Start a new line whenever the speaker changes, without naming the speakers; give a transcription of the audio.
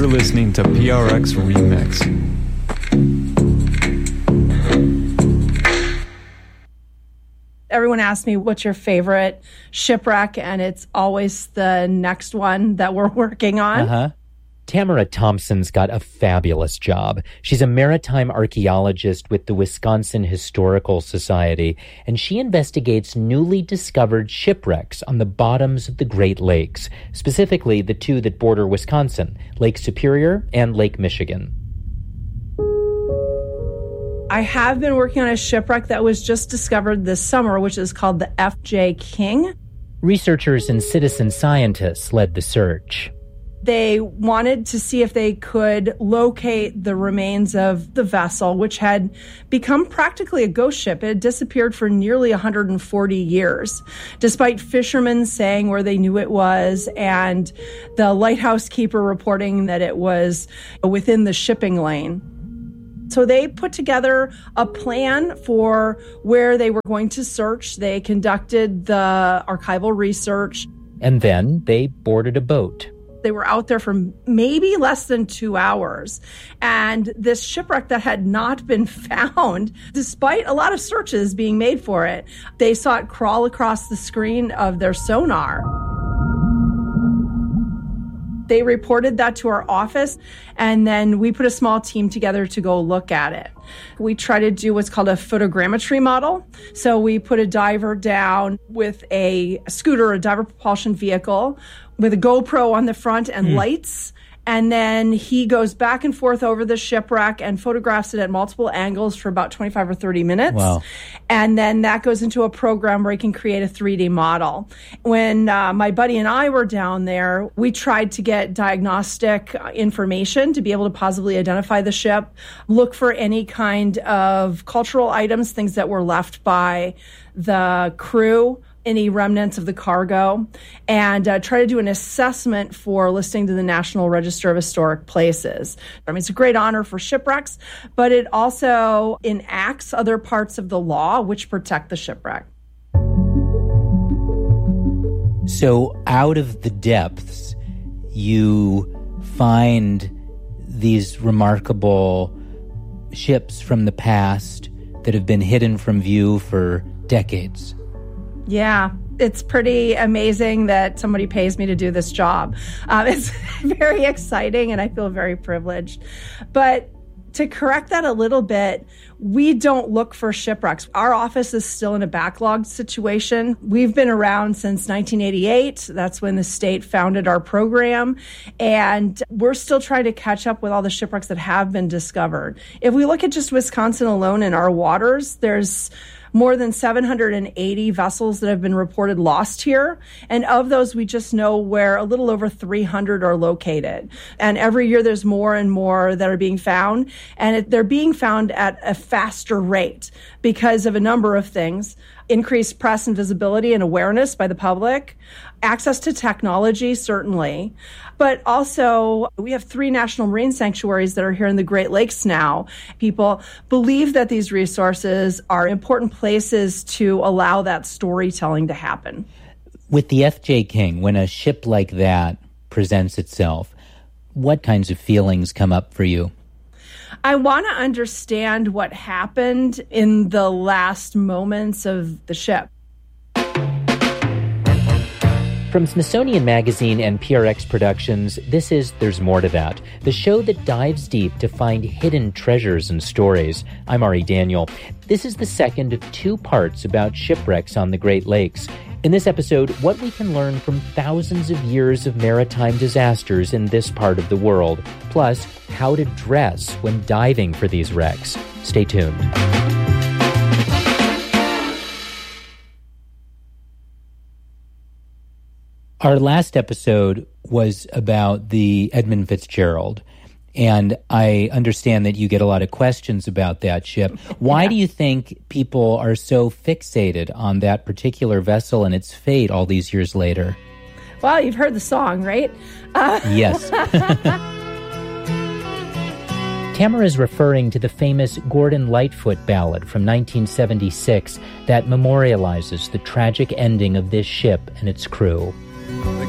You're listening to PRX Remix.
Everyone asks me, what's your favorite shipwreck? And it's always the next one that we're working on.
Tamara Thompson's got a fabulous job. She's a maritime archaeologist with the Wisconsin Historical Society, and she investigates newly discovered shipwrecks on the bottoms of the Great Lakes, specifically the two that border Wisconsin, Lake Superior and Lake Michigan.
I have been working on a shipwreck that was just discovered this summer, which is called the F.J. King.
Researchers and citizen scientists led the search.
They wanted to see if they could locate the remains of the vessel, which had become practically a ghost ship. It had disappeared for nearly 140 years, despite fishermen saying where they knew it was and the lighthouse keeper reporting that it was within the shipping lane. So they put together a plan for where they were going to search. They conducted the archival research.
And then they boarded a boat.
They were out there for maybe less than 2 hours. And this shipwreck that had not been found, despite a lot of searches being made for it, they saw it crawl across the screen of their sonar. They reported that to our office, and then we put a small team together to go look at it. We try to do what's called a photogrammetry model. So we put a diver down with a scooter, a diver propulsion vehicle, with a GoPro on the front and lights. And then he goes back and forth over the shipwreck and photographs it at multiple angles for about 25 or 30 minutes.
Wow.
And then that goes into a program where he can create a 3D model. When my buddy and I were down there, we tried to get diagnostic information to be able to positively identify the ship, look for any kind of cultural items, things that were left by the crew, any remnants of the cargo, and try to do an assessment for listing to the National Register of Historic Places. I mean, it's a great honor for shipwrecks, but it also enacts other parts of the law which protect the shipwreck.
So out of the depths, you find these remarkable ships from the past that have been hidden from view for decades.
Yeah, it's pretty amazing that somebody pays me to do this job. It's very exciting, and I feel very privileged. But to correct that a little bit, we don't look for shipwrecks. Our office is still in a backlog situation. We've been around since 1988. That's when the state founded our program. And we're still trying to catch up with all the shipwrecks that have been discovered. If we look at just Wisconsin alone in our waters, there's more than 780 vessels that have been reported lost here. And of those, we just know where a little over 300 are located. And every year there's more and more that are being found. And they're being found at a faster rate because of a number of things. Increased press and visibility and awareness by the public, access to technology, certainly. But also, we have 3 national marine sanctuaries that are here in the Great Lakes now. People believe that these resources are important places to allow that storytelling to happen.
With the F.J. King, when a ship like that presents itself, what kinds of feelings come up for you?
I want to understand what happened in the last moments of the ship.
From Smithsonian Magazine and PRX Productions, this is There's More to That, the show that dives deep to find hidden treasures and stories. I'm Ari Daniel. This is the second of 2 parts about shipwrecks on the Great Lakes. In this episode, what we can learn from thousands of years of maritime disasters in this part of the world, plus how to dress when diving for these wrecks. Stay tuned. Our last episode was about the Edmund Fitzgerald, and I understand that you get a lot of questions about that ship. Why do you think people are so fixated on that particular vessel and its fate all these years later?
Well, you've heard the song, right?
Yes. Tamara is referring to the famous Gordon Lightfoot ballad from 1976 that memorializes the tragic ending of this ship and its crew.